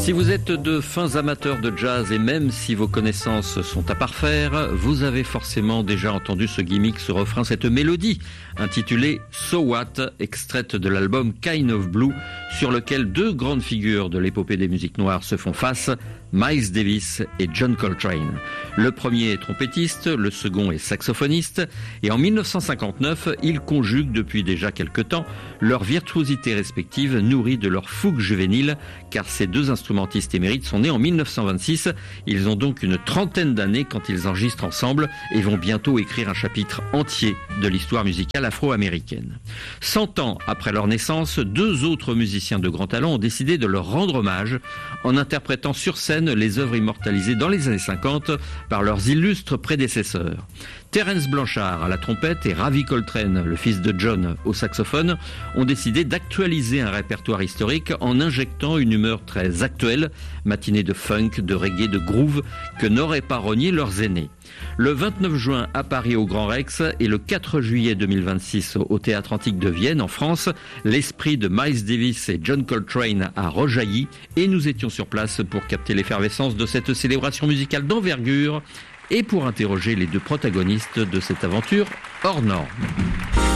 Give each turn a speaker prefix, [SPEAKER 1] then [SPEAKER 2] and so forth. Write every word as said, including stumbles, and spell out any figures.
[SPEAKER 1] Si vous êtes de fins amateurs de jazz et même si vos connaissances sont à parfaire, vous avez forcément déjà entendu ce gimmick, ce refrain, cette mélodie intitulée So What, extraite de l'album Kind of Blue, sur lequel deux grandes figures de l'épopée des musiques noires se font face, Miles Davis et John Coltrane. Le premier est trompettiste, le second est saxophoniste, et en mille neuf cent cinquante-neuf, ils conjuguent depuis déjà quelque temps leur virtuosité respective nourrie de leur fougue juvénile, car ces deux instrumentistes émérites sont nés en mille neuf cent vingt-six. Ils ont donc une trentaine d'années quand ils enregistrent ensemble et vont bientôt écrire un chapitre entier de l'histoire musicale afro-américaine. Cent ans après leur naissance, deux autres musiciens de grand talent ont décidé de leur rendre hommage en interprétant sur scène les œuvres immortalisées dans les années cinquante par leurs illustres prédécesseurs. Terence Blanchard à la trompette et Ravi Coltrane, le fils de John, au saxophone, ont décidé d'actualiser un répertoire historique en injectant une humeur très actuelle, matinée de funk, de reggae, de groove, que n'auraient pas renié leurs aînés. Le vingt-neuf juin à Paris au Grand Rex et le quatre juillet deux mille vingt-six au Théâtre Antique de Vienne en France, l'esprit de Miles Davis et John Coltrane a rejailli et nous étions sur place pour capter l'effervescence de cette célébration musicale d'envergure et pour interroger les deux protagonistes de cette aventure hors norme.